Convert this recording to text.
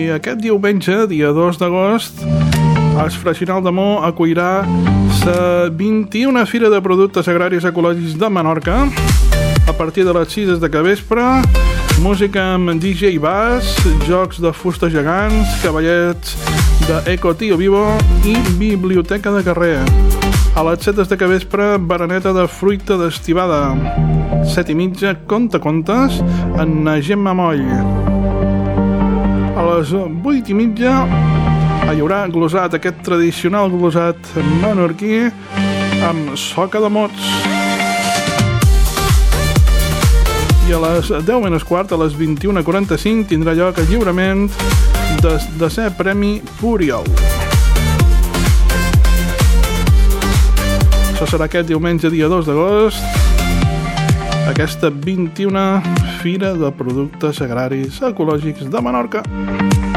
aquest diumenge, dia 2 d'agost, el Freixinal de Mo acollirà la 21a Fira de Productes Agraris Ecològics de Menorca a partir de les 6 de capvespre. Música amb DJ Bass, jocs de fusta gegants, cavallets d'Eco Tio Vivo i biblioteca de carrer. A les 7 de capvespre, bereneta de fruita d'estivada. 7:30, contes en Gemma Moll. A les 8:30 hi haurà glosat, aquest tradicional glosat menorquí amb soca de mots. I a les 10:15, a les 21:45, tindrà lloc el lliurament de ser Premi Puriol. Això serà aquest diumenge, dia 2 d'agost, aquesta 21a Fira de Productes Agraris Ecològics de Menorca.